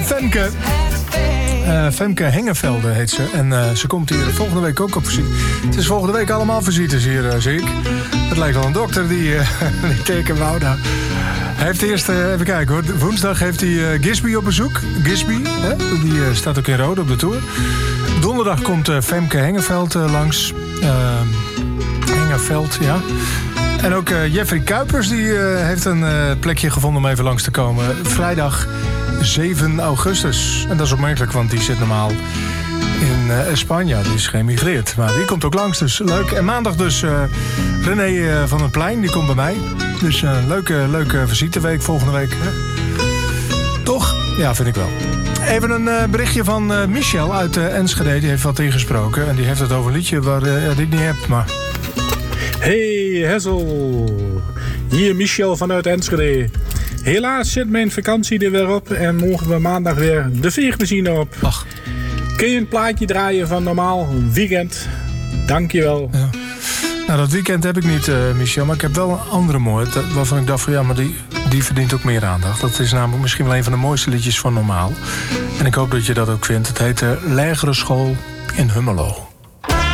Femke. Femke Hengevelde heet ze. En ze komt hier volgende week ook op visite. Het is volgende week allemaal visites hier, zie ik. Het lijkt wel een dokter die teken wou daar. Hij heeft eerst, even kijken hoor. Woensdag heeft hij Gisby op bezoek. Gisby, hè? Die staat ook in Rode op de tour. Donderdag komt Femke Hengeveld langs. Hengeveld, ja. En ook Jeffrey Kuipers die heeft een plekje gevonden om even langs te komen. Vrijdag 7 augustus. En dat is opmerkelijk, want die zit normaal in Spanje. Die is geëmigreerd. Maar die komt ook langs, dus leuk. En maandag dus René van den Plein, die komt bij mij. Dus leuke visiteweek volgende week. Hè? Toch? Ja, vind ik wel. Even een berichtje van Michel uit Enschede. Die heeft wat ingesproken. En die heeft het over een liedje waar die ik niet heb, maar... Hey Hessel, hier Michel vanuit Enschede. Helaas zit mijn vakantie er weer op en mogen we maandag weer de veegmachine op. Ach. Kun je een plaatje draaien van normaal weekend? Dankjewel. Ja. Nou, dat weekend heb ik niet, Michel, maar ik heb wel een andere mooie waarvan ik dacht van ja, maar die verdient ook meer aandacht. Dat is namelijk misschien wel een van de mooiste liedjes van normaal. En ik hoop dat je dat ook vindt. Het heet Lagere School in Hummelo.